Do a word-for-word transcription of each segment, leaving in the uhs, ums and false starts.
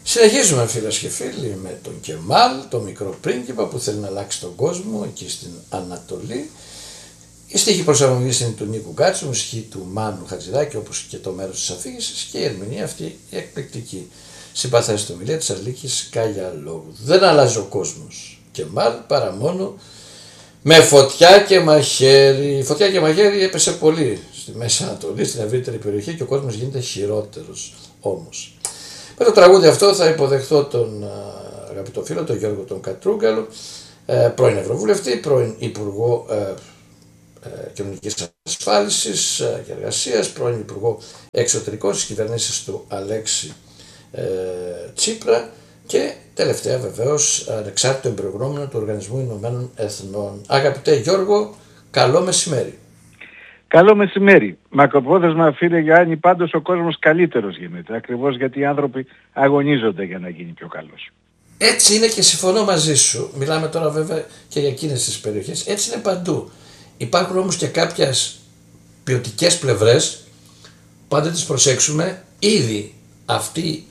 Συνεχίζουμε φίλες και φίλοι με τον Κεμάλ, το μικρό πρίγκιπα που θέλει να αλλάξει τον κόσμο εκεί στην Ανατολή. Η στίχη προσαρμογής είναι του Νίκου Γκάτσου, μουσική του Μάνου Χατζηδάκη, όπως και το μέρος της αφήγησης, και η ερμηνεία αυτή εκπληκτική. Συμπαθέστο ομιλία της Αλίκης Καγιαλόγου. Δεν αλλάζει ο κόσμος, Κεμάλ, παρά μόνο με φωτιά και μαχαίρι. Η φωτιά και μαχαίρι έπεσε πολύ στη Μέση Ανατολή, στην ευρύτερη περιοχή, και ο κόσμος γίνεται χειρότερος όμως. Με το τραγούδι αυτό θα υποδεχθώ τον αγαπητό φίλο, τον Γιώργο τον Κατρούγκαλο, πρώην Ευρωβουλευτή, πρώην Υπουργό Κοινωνικής Ασφάλισης και Εργασίας, πρώην Υπουργό Εξωτερικών στις κυβερνήσεις του Αλέξη Τσίπρα και τελευταία βεβαίως ανεξάρτητο εμπειρογνώμονα του Οργανισμού Ηνωμένων Εθνών. Αγαπητέ Γιώργο, καλό μεσημέρι. Καλό μεσημέρι. Μακροπρόθεσμα, φίλε Γιάννη, πάντως ο κόσμος καλύτερος γίνεται. Ακριβώς γιατί οι άνθρωποι αγωνίζονται για να γίνει πιο καλός. Έτσι είναι και συμφωνώ μαζί σου. Μιλάμε τώρα βέβαια και για εκείνες τις περιοχές. Έτσι είναι παντού. Υπάρχουν όμως και κάποιες ποιοτικές πλευρές που αν δεν τις προσέξουμε, ήδη αυτή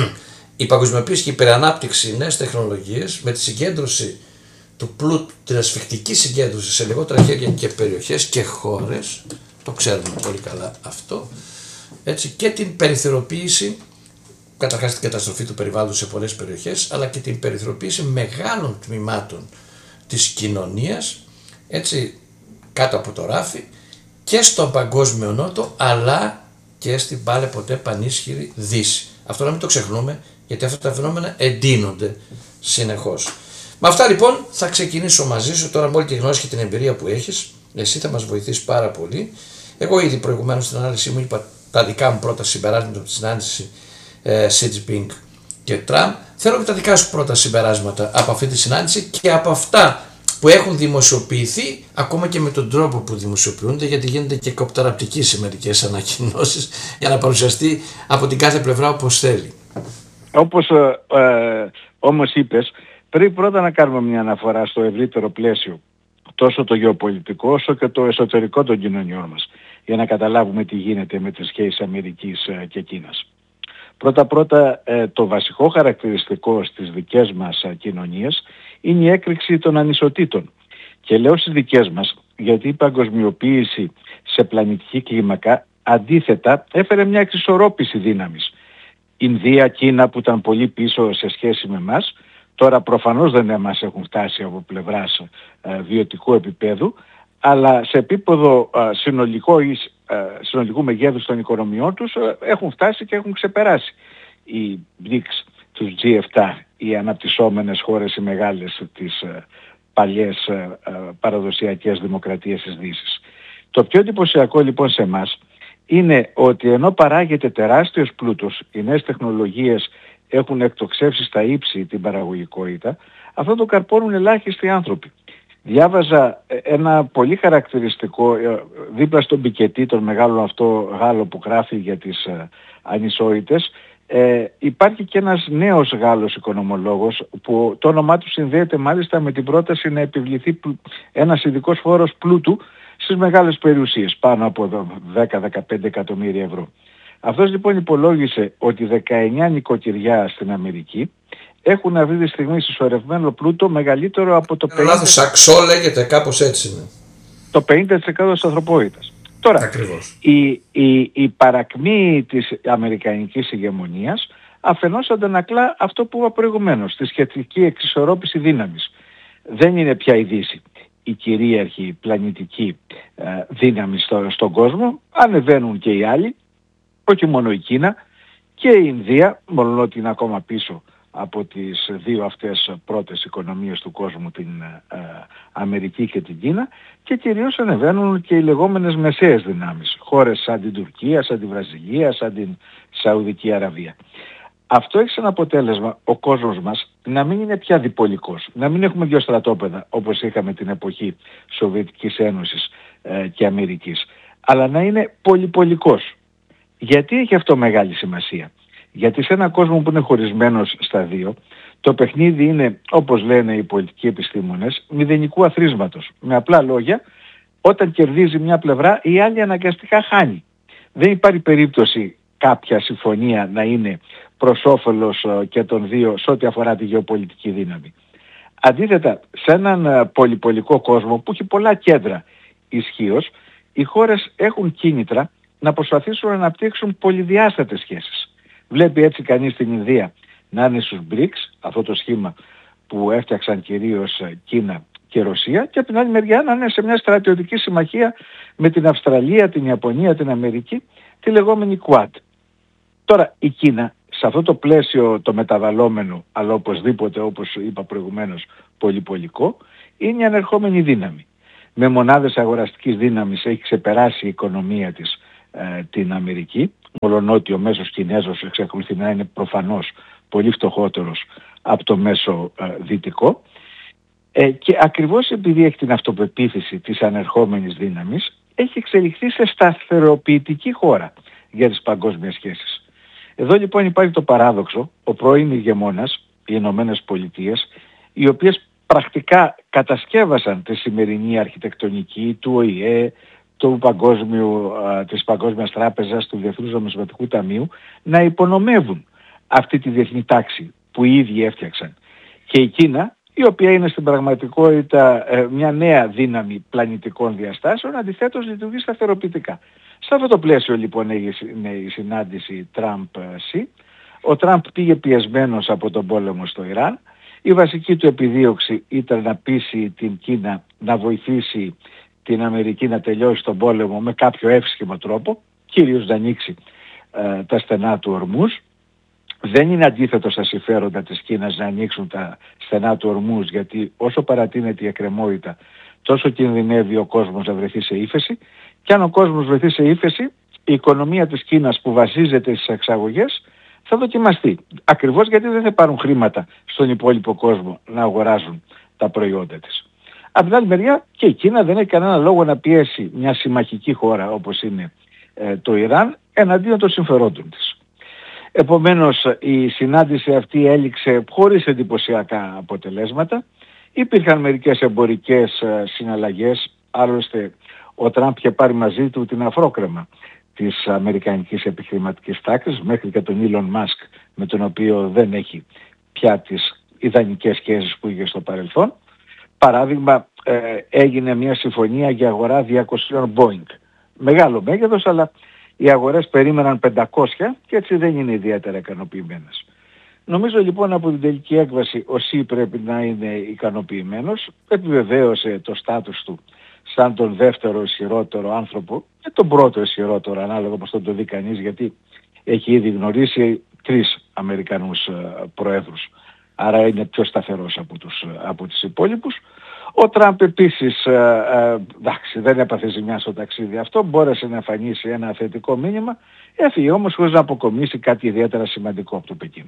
η παγκοσμιοποίηση και η υπερανάπτυξη, νέες τεχνολογίες με τη συγκέντρωση του πλούτου, την ασφικτική συγκέντρωση σε λιγότερα χέρια και περιοχές και χώρες, το ξέρουμε πολύ καλά αυτό, έτσι, και την περιθωριοποίηση, καταρχάς την καταστροφή του περιβάλλοντος σε πολλές περιοχές, αλλά και την περιθωριοποίηση μεγάλων τμήματων της κοινωνίας, έτσι, κάτω από το ράφι και στον παγκόσμιο νότο, αλλά και στην πάλε ποτέ πανίσχυρη Δύση. Αυτό να μην το ξεχνούμε, γιατί αυτά τα φαινόμενα εντείνονται συνεχώς. Με αυτά λοιπόν θα ξεκινήσω μαζί σου τώρα, με όλη τη γνώση και την εμπειρία που έχεις. Εσύ θα μας βοηθήσεις πάρα πολύ. Εγώ ήδη προηγουμένως στην ανάλυση μου είπα τα δικά μου πρώτα συμπεράσματα από τη συνάντηση ε, Xi Jinping και Τραμπ. Θέλω και τα δικά σου πρώτα συμπεράσματα από αυτή τη συνάντηση και από αυτά που έχουν δημοσιοποιηθεί, ακόμα και με τον τρόπο που δημοσιοποιούνται, γιατί γίνεται και κοπταραπτική σε μερικές ανακοινώσεις για να παρουσιαστεί από την κάθε πλευρά όπως θέλει. Όπως ε, ε, όμως είπες, πρέπει πρώτα να κάνουμε μια αναφορά στο ευρύτερο πλαίσιο, τόσο το γεωπολιτικό όσο και το εσωτερικό των κοινωνιών μας, για να καταλάβουμε τι γίνεται με τις σχέσεις Αμερικής και Κίνας. Πρώτα-πρώτα, το βασικό χαρακτηριστικό στις δικές μας κοινωνίες είναι η έκρηξη των ανισοτήτων. Και λέω στις δικές μας, γιατί η παγκοσμιοποίηση σε πλανητική κλίμακα αντίθετα έφερε μια εξισορρόπηση δύναμης. Ινδία, Κίνα που ήταν πολύ πίσω σε σχέση με εμάς, τώρα προφανώς δεν μας έχουν φτάσει από πλευράς ε, βιωτικού επίπεδου, αλλά σε επίπεδο ε, συνολικό, ε, συνολικού μεγέθους των οικονομιών τους ε, έχουν φτάσει και έχουν ξεπεράσει οι μπρικς, τους τζι επτά, οι αναπτυσσόμενες χώρες, οι μεγάλες, τις ε, παλιές ε, ε, παραδοσιακές δημοκρατίες της Δύσης. Το πιο εντυπωσιακό λοιπόν σε εμάς είναι ότι ενώ παράγεται τεράστιος πλούτος, οι νέες τεχνολογίες έχουν εκτοξεύσει στα ύψη την παραγωγικότητα, αυτό το καρπώνουν ελάχιστοι άνθρωποι. Διάβαζα ένα πολύ χαρακτηριστικό, δίπλα στον Πικετί, τον μεγάλο αυτό Γάλλο που γράφει για τις ανισότητες, ε, υπάρχει και ένας νέος Γάλλος οικονομολόγος που το όνομά του συνδέεται μάλιστα με την πρόταση να επιβληθεί ένας ειδικός φόρος πλούτου στις μεγάλες περιουσίες, πάνω από δέκα με δεκαπέντε εκατομμύρια ευρώ. Αυτός λοιπόν υπολόγισε ότι δεκαεννιά νοικοκυριά στην Αμερική έχουν αυτή τη στιγμή συσσωρευμένο πλούτο μεγαλύτερο από το πενήντα τοις εκατό. Λάθος, Σαξό λέγεται, κάπως έτσι είναι. Το πενήντα τοις εκατό της ανθρωπότητας. Τώρα, η, η, η παρακμή της αμερικανικής ηγεμονίας αφενός αντανακλά αυτό που είπα προηγουμένως, τη σχετική εξισορρόπηση δύναμης. Δεν είναι πια η Δύση η κυρίαρχη πλανητική ε, δύναμη στο, στον κόσμο, ανεβαίνουν και οι άλλοι, όχι μόνο η Κίνα και η Ινδία, μόνο ότι είναι ακόμα πίσω από τις δύο αυτές πρώτες οικονομίες του κόσμου, την ε, Αμερική και την Κίνα, και κυρίως ανεβαίνουν και οι λεγόμενες μεσαίες δυνάμεις, χώρες σαν την Τουρκία, σαν την Βραζιλία, σαν την Σαουδική Αραβία. Αυτό έχει σαν αποτέλεσμα ο κόσμος μας να μην είναι πια διπολικός, να μην έχουμε δύο στρατόπεδα όπως είχαμε την εποχή Σοβιετικής Ένωσης ε, και Αμερικής, αλλά να είναι πολυπολικός. Γιατί έχει αυτό μεγάλη σημασία? Γιατί σε έναν κόσμο που είναι χωρισμένος στα δύο, το παιχνίδι είναι, όπως λένε οι πολιτικοί επιστήμονες, μηδενικού αθροίσματος. Με απλά λόγια, όταν κερδίζει μια πλευρά, η άλλη αναγκαστικά χάνει. Δεν υπάρχει περίπτωση κάποια συμφωνία να είναι προς όφελος και των δύο σε ό,τι αφορά τη γεωπολιτική δύναμη. Αντίθετα, σε έναν πολυπολικό κόσμο που έχει πολλά κέντρα ισχύως, οι χώρες έχουν κίνητρα να προσπαθήσουν να αναπτύξουν πολυδιάστατες σχέσεις. Βλέπει έτσι κανείς την Ινδία να είναι στους μπρικς, αυτό το σχήμα που έφτιαξαν κυρίως Κίνα και Ρωσία, και από την άλλη μεριά να είναι σε μια στρατιωτική συμμαχία με την Αυστραλία, την Ιαπωνία, την Αμερική, τη λεγόμενη Quad. Τώρα η Κίνα σε αυτό το πλαίσιο το μεταβαλλόμενο, αλλά οπωσδήποτε όπως είπα προηγουμένως πολυπολικό, είναι η ανερχόμενη δύναμη. Με μονάδες αγοραστικής δύναμης έχει ξεπεράσει η οικονομία της ε, την Αμερική, μολονότι ο μέσος Κινέζος εξακολουθεί να είναι προφανώς πολύ φτωχότερος από το μέσο ε, δυτικό, ε, και ακριβώς επειδή έχει την αυτοπεποίθηση της ανερχόμενης δύναμης, έχει εξελιχθεί σε σταθεροποιητική χώρα για τις παγκόσμιες σχέσεις. Εδώ λοιπόν υπάρχει το παράδοξο, ο πρώην ηγεμόνας, οι Ηνωμένες Πολιτείες, οι οποίες πρακτικά κατασκεύασαν τη σημερινή αρχιτεκτονική του Ο Η Ε, του παγκόσμιου, της Παγκόσμιας Τράπεζας, του Διεθνούς Νομισματικού Ταμείου, να υπονομεύουν αυτή τη διεθνή τάξη που οι ίδιοι έφτιαξαν. Και η Κίνα, η οποία είναι στην πραγματικότητα μια νέα δύναμη πλανητικών διαστάσεων, αντιθέτως λειτουργεί σταθεροποιητικά. Σε αυτό το πλαίσιο λοιπόν έγινε η συνάντηση Τραμπ-Σι. Ο Τραμπ πήγε πιεσμένος από τον πόλεμο στο Ιράν. Η βασική του επιδίωξη ήταν να πείσει την Κίνα να βοηθήσει την Αμερική να τελειώσει τον πόλεμο με κάποιο εύσχυμο τρόπο, κυρίως να ανοίξει ε, τα στενά του Ορμούς. Δεν είναι αντίθετο στα συμφέροντα της Κίνας να ανοίξουν τα στενά του Ορμούς, γιατί όσο παρατείνεται η εκκρεμότητα, τόσο κινδυνεύει ο κόσμος να βρεθεί σε ύφεση, και αν ο κόσμος βρεθεί σε ύφεση, η οικονομία της Κίνας που βασίζεται στις εξαγωγές θα δοκιμαστεί. Ακριβώς γιατί δεν θα πάρουν χρήματα στον υπόλοιπο κόσμο να αγοράζουν τα προϊόντα της. Από την άλλη μεριά και η Κίνα δεν έχει κανένα λόγο να πιέσει μια συμμαχική χώρα όπως είναι ε, το Ιράν εναντίον των συμφερόντων της. Επομένως η συνάντηση αυτή έληξε χωρίς εντυπωσιακά αποτελέσματα. Υπήρχαν μερικές εμπορικές ε, συναλλαγές, άλλωστε ο Τραμπ είχε πάρει μαζί του την αφρόκρεμα της αμερικανικής επιχειρηματικής τάξης, μέχρι και τον Ήλον Μάσκ, με τον οποίο δεν έχει πια τις ιδανικές σχέσεις που είχε στο παρελθόν. Παράδειγμα, ε, έγινε μια συμφωνία για αγορά διακοσίων Boeing. Μεγάλο μέγεθος, αλλά οι αγορές περίμεναν πεντακόσια και έτσι δεν είναι ιδιαίτερα ικανοποιημένες. Νομίζω λοιπόν από την τελική έκβαση ο Σι πρέπει να είναι ικανοποιημένος. Επιβεβαίωσε το στάτους του σαν τον δεύτερο ισχυρότερο άνθρωπο και τον πρώτο ισχυρότερο, ανάλογα όπως τον το δει κανείς, γιατί έχει ήδη γνωρίσει τρεις Αμερικανούς προέδρους. Άρα είναι πιο σταθερός από τους, από τους υπόλοιπους. Ο Τραμπ επίσης, ε, ε, εντάξει, δεν έπαθε ζημιά στο ταξίδι αυτό, μπόρεσε να εμφανίσει ένα θετικό μήνυμα, έφυγε όμως χωρίς να αποκομίσει κάτι ιδιαίτερα σημαντικό από το Πεκίνο.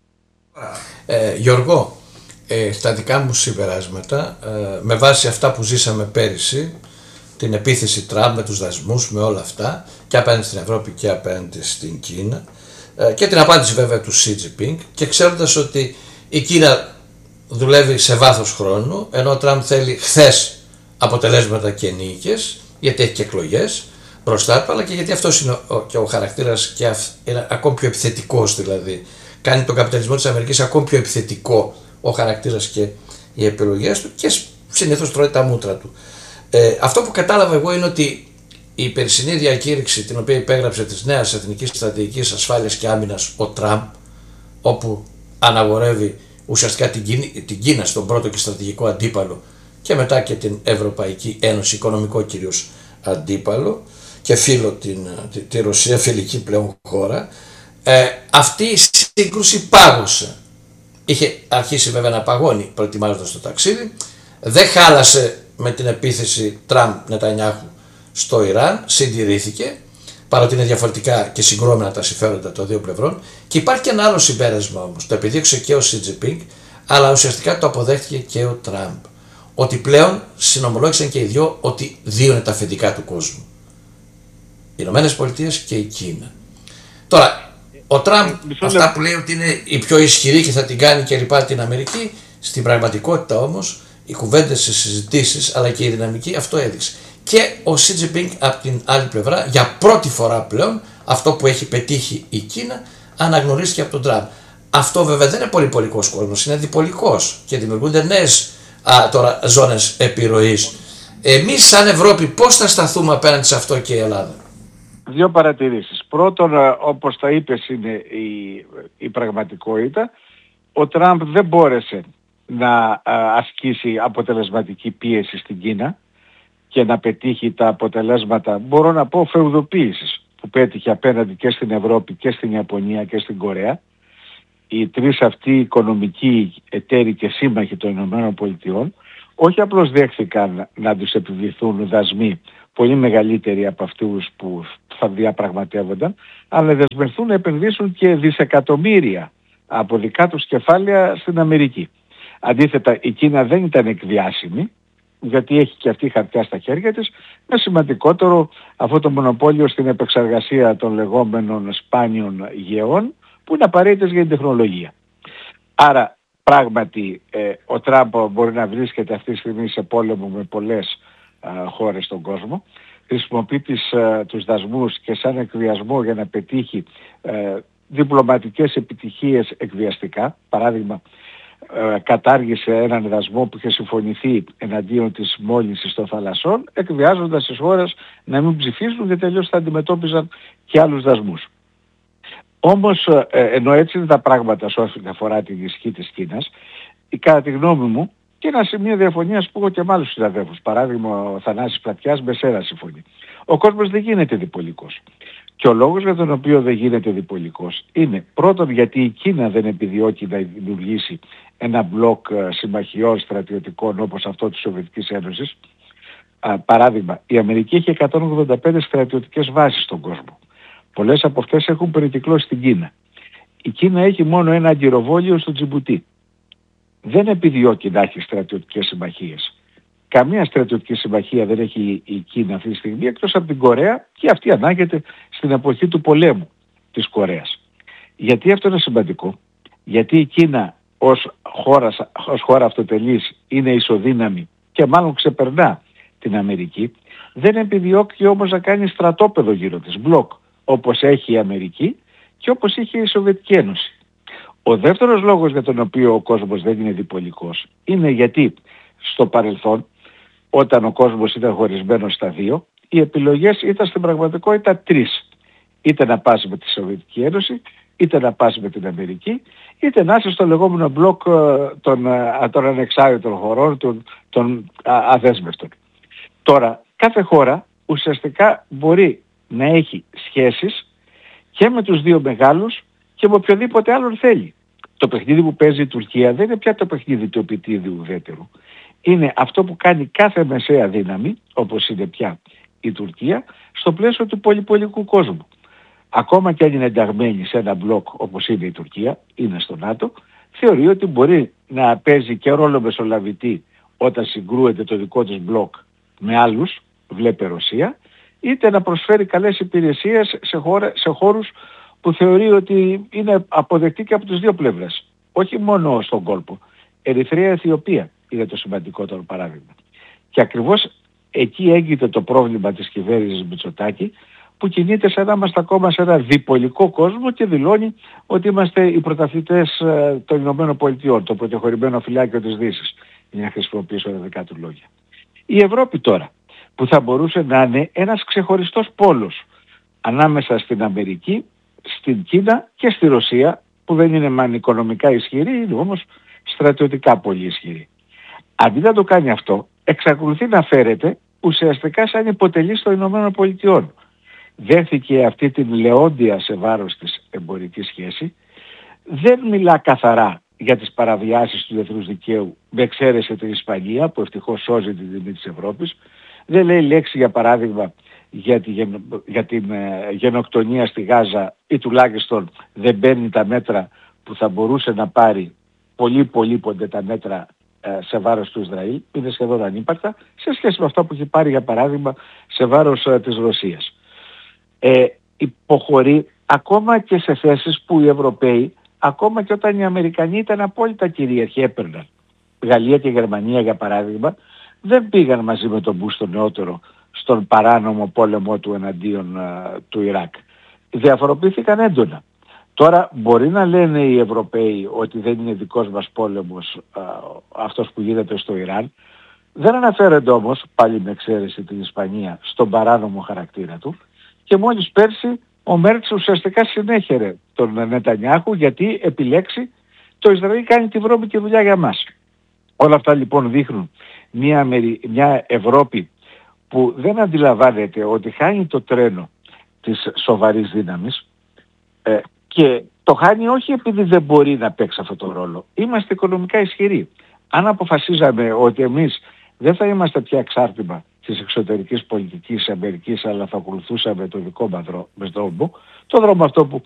Ε, Γιώργο, ε, στα δικά μου συμπεράσματα, ε, με βάση αυτά που ζήσαμε πέρυσι, την επίθεση Τραμπ με τους δασμούς, με όλα αυτά, και απέναντι στην Ευρώπη και απέναντι στην Κίνα, ε, και την απάντηση βέβαια του Σι Τζινπίνγκ, και ξέροντας ότι η Κίνα δουλεύει σε βάθος χρόνου, ενώ ο Τραμπ θέλει χθες αποτελέσματα και νίκες, γιατί έχει και εκλογές μπροστά του, αλλά και γιατί αυτός είναι ο, και ο χαρακτήρας, και αυ, είναι ακόμη πιο επιθετικός, δηλαδή κάνει τον καπιταλισμό της Αμερικής ακόμη πιο επιθετικό ο χαρακτήρας και οι επιλογές του, και συνήθως τρώει τα μούτρα του. Ε, αυτό που κατάλαβα εγώ είναι ότι η περσινή διακήρυξη, την οποία υπέγραψε της νέας εθνικής στρατηγικής ασφάλειας και άμυνας ο Τραμπ, όπου αναγορεύει ουσιαστικά την Κίνα, την Κίνα στον πρώτο και στρατηγικό αντίπαλο, και μετά και την Ευρωπαϊκή Ένωση, οικονομικό κυρίως αντίπαλο, και φίλο την, τη, τη Ρωσία, φιλική πλέον χώρα, ε, αυτή η σύγκρουση πάγωσε. Είχε αρχίσει βέβαια να παγώνει προετοιμάζοντας το ταξίδι, δεν χάλασε με την επίθεση Τραμπ-Νετανιάχου στο Ιράν, συντηρήθηκε, παρότι είναι διαφορετικά και συγκρόμενα τα συμφέροντα των δύο πλευρών. Και υπάρχει και ένα άλλο συμπέρασμα όμως, το επιδίωξε και ο Σι Τζινπίνγκ, αλλά ουσιαστικά το αποδέχτηκε και ο Τραμπ, ότι πλέον συνομολόγησαν και οι δυο ότι δύο είναι τα αφεντικά του κόσμου, οι Ηνωμένες Πολιτείες και η Κίνα. Τώρα, ο Τραμπ, αυτά που λέει ότι είναι η πιο ισχυρή και θα την κάνει και λοιπά την Αμερική, στην πραγματικότητα όμως οι κουβέντες, οι συζητήσεις αλλά και η δυναμική αυτό έδειξε. Και ο Σι Τζινπίνγκ από την άλλη πλευρά, για πρώτη φορά πλέον, αυτό που έχει πετύχει η Κίνα, αναγνωρίστηκε από τον Τραμπ. Αυτό βέβαια δεν είναι πολυπολικός κόσμος, είναι διπολικός και δημιουργούνται νέες α, τώρα ζώνες επιρροής. Εμείς σαν Ευρώπη πώς θα σταθούμε απέναντι σε αυτό και η Ελλάδα? Δύο παρατηρήσεις. Πρώτον, όπως τα είπες, είναι η, η πραγματικότητα. Ο Τραμπ δεν μπόρεσε να ασκήσει αποτελεσματική πίεση στην Κίνα και να πετύχει τα αποτελέσματα, μπορώ να πω, φεουδοποίησης που πέτυχε απέναντι και στην Ευρώπη και στην Ιαπωνία και στην Κορέα. Οι τρεις αυτοί οικονομικοί εταίροι και σύμμαχοι των Ηνωμένων Πολιτειών όχι απλώς δέχθηκαν να τους επιβληθούν δασμοί πολύ μεγαλύτεροι από αυτούς που θα διαπραγματεύονταν, αλλά δεσμευθούν να επενδύσουν και δισεκατομμύρια από δικά τους κεφάλαια στην Αμερική. Αντίθετα, η Κίνα δεν ήταν εκδιάσιμη, γιατί έχει και αυτή χαρτιά στα χέρια της, με σημαντικότερο αυτό το μονοπόλιο στην επεξεργασία των λεγόμενων σπάνιων γεών, που είναι απαραίτητες για την τεχνολογία. Άρα, πράγματι, ε, ο Τραμπ μπορεί να βρίσκεται αυτή τη στιγμή σε πόλεμο με πολλές α, χώρες στον κόσμο. Χρησιμοποιεί τις, α, τους δασμούς και σαν εκβιασμό για να πετύχει ε, διπλωματικές επιτυχίες εκβιαστικά. Παράδειγμα, ε, κατάργησε έναν δασμό που είχε συμφωνηθεί εναντίον της μόλυνσης των θαλασσών, εκβιάζοντας τις χώρες να μην ψηφίσουν, γιατί αλλιώς θα αντιμετώπιζαν και άλλους δασμούς. Όμως, ε, ενώ έτσι είναι τα πράγματα σε όσον αφορά την ισχύ της Κίνας, κατά τη γνώμη μου, και ένα σημείο διαφωνίας που έχω και με άλλους συναδέλφους, παράδειγμα ο Θανάσης Πλατιάς με σένα συμφωνεί. Ο κόσμος δεν γίνεται διπολικός. Και ο λόγος για τον οποίο δεν γίνεται διπολικός είναι πρώτον γιατί η Κίνα δεν επιδιώκει να δημιουργήσει ένα μπλοκ συμμαχιών στρατιωτικών όπως αυτό της Σοβιετικής Ένωσης. Α, παράδειγμα, η Αμερική έχει εκατόν ογδόντα πέντε στρατιωτικές βάσεις στον κόσμο. Πολλές από αυτές έχουν περικυκλώσει στην Κίνα. Η Κίνα έχει μόνο ένα αγκυροβόλιο στο Τζιμπουτί. Δεν επιδιώκει να έχει στρατιωτικές συμμαχίες. Καμία στρατιωτική συμμαχία δεν έχει η Κίνα αυτή τη στιγμή, εκτός από την Κορέα, και αυτή ανάγεται στην εποχή του πολέμου της Κορέας. Γιατί αυτό είναι σημαντικό? Γιατί η Κίνα ως χώρα, ως χώρα αυτοτελής είναι ισοδύναμη και μάλλον ξεπερνά την Αμερική. Δεν επιδιώκει όμως να κάνει στρατόπεδο γύρω της, μπλοκ, όπως έχει η Αμερική και όπως είχε η Σοβιετική Ένωση. Ο δεύτερος λόγος για τον οποίο ο κόσμος δεν είναι διπολικός είναι γιατί στο παρελθόν, όταν ο κόσμος ήταν χωρισμένος στα δύο, οι επιλογές ήταν στην πραγματικότητα τρεις. Είτε να πας με τη Σοβιετική Ένωση, είτε να πας με την Αμερική, είτε να είσαι στο λεγόμενο μπλοκ των, των ανεξάρτητων χωρών, των, των αδέσμευτων. Τώρα, κάθε χώρα ουσιαστικά μπορεί να έχει σχέσεις και με τους δύο μεγάλους και με οποιοδήποτε άλλον θέλει. Το παιχνίδι που παίζει η Τουρκία δεν είναι πια το παιχνίδι του επιτίδιου ουδέτερου. Είναι αυτό που κάνει κάθε μεσαία δύναμη, όπως είναι πια η Τουρκία, στο πλαίσιο του πολυπολικού κόσμου. Ακόμα και αν είναι ενταγμένη σε ένα μπλοκ όπως είναι η Τουρκία, είναι στο ΝΑΤΟ, θεωρεί ότι μπορεί να παίζει και ρόλο μεσολαβητή όταν συγκρούεται το δικό της μπλοκ με άλλους, βλέπε Ρωσία, είτε να προσφέρει καλές υπηρεσίες σε, χώρα, σε χώρους που θεωρεί ότι είναι αποδεκτοί και από τις δύο πλευρές. Όχι μόνο στον κόλπο. Ερυθρέα, Αιθιοπία είναι το σημαντικότερο παράδειγμα. Και ακριβώς εκεί έγκυται το πρόβλημα της κυβέρνησης Μητσοτάκη, που κινείται σαν να είμαστε ακόμα σε ένα διπολικό κόσμο και δηλώνει ότι είμαστε οι πρωταθλητές των Ηνωμένων Πολιτειών, το πρωτοχωρημένο φυλάκιο της Δύσης, για να χρησιμοποιήσω τα δικά του λόγια. Η Ευρώπη τώρα, που θα μπορούσε να είναι ένας ξεχωριστός πόλος ανάμεσα στην Αμερική, στην Κίνα και στη Ρωσία, που δεν είναι μαν οικονομικά ισχυρή, είναι όμως στρατιωτικά πολύ ισχυρή. Αντί να το κάνει αυτό, εξακολουθεί να φέρεται ουσιαστικά σαν υποτελής των Ηνωμένων Πολιτειών. Δέχθηκε αυτή την λεόντια σε βάρος της εμπορική σχέση, δεν μιλά καθαρά για τις παραβιάσεις του διεθνούς δικαίου, με εξαίρεση την Ισπανία, που ευτυχώς σώζει την τιμή της Ευρώπης, δεν λέει λέξη για παράδειγμα για, τη, για την ε, γενοκτονία στη Γάζα, ή τουλάχιστον δεν παίρνει τα μέτρα που θα μπορούσε να πάρει, πολύ πολύ πόντε τα μέτρα ε, σε βάρος του Ισραήλ, είναι σχεδόν ανύπαρκτα, σε σχέση με αυτά που έχει πάρει για παράδειγμα σε βάρος ε, της Ρωσίας. Ε, υποχωρεί ακόμα και σε θέσεις που οι Ευρωπαίοι, ακόμα και όταν οι Αμερικανοί ήταν απόλυτα κυρίαρχοι, έπαιρναν. Γαλλία και Γερμανία για παράδειγμα δεν πήγαν μαζί με τον Μπούς τον νεότερο στον παράνομο πόλεμο του εναντίον uh, του Ιράκ. Διαφοροποιήθηκαν έντονα. Τώρα μπορεί να λένε οι Ευρωπαίοι ότι δεν είναι δικός μας πόλεμος α, αυτός που γίνεται στο Ιράν. Δεν αναφέρεται όμως, πάλι με εξαίρεση την Ισπανία, στον παράνομο χαρακτήρα του. Και μόλις πέρσι ο Μέρτς ουσιαστικά συνέχερε τον Νετανιάχου γιατί επιλέξει το Ισραήλ κάνει τη βρώμικη δουλειά για μας. Όλα αυτά λοιπόν δείχνουν μια, μια Ευρώπη που δεν αντιλαμβάνεται ότι χάνει το τρένο της σοβαρής δύναμης ε, και το χάνει όχι επειδή δεν μπορεί να παίξει αυτό το ρόλο. Είμαστε οικονομικά ισχυροί. Αν αποφασίζαμε ότι εμείς δεν θα είμαστε πια εξάρτημα της εξωτερικής πολιτικής Αμερικής, αλλά θα ακολουθούσαμε το δικό μας δρόμο, το δρόμο αυτό που